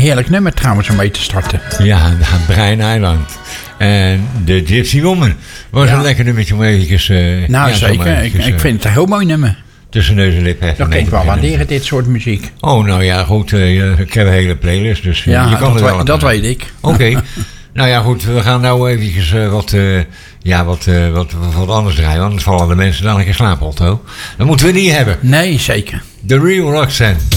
heerlijk nummer trouwens om mee te starten. Ja, Brian Island. En de Gypsy Woman was een lekker nummertje om eventjes... zeker. Ik vind het een heel mooi nummer. Tussen neus en lip. Dat kan ik wel waarderen, dit soort muziek. Oh, nou ja, goed. Ik heb een hele playlist, dus je kan het wel. Dat weet ik. Oké. Nou ja, goed. We gaan nou eventjes wat anders draaien. Anders vallen de mensen dadelijk in slaap, Otto. Dat moeten we niet hebben. Nee, zeker. The Real Roxanne.